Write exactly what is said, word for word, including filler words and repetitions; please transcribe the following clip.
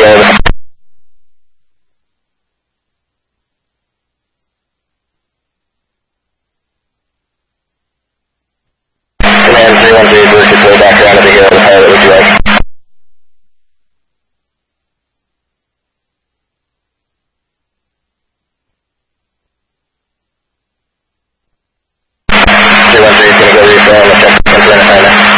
hill. Command three one three, Bruce, it's way back around to the hill. The pilot would you like? three one three is going to go refill on the check.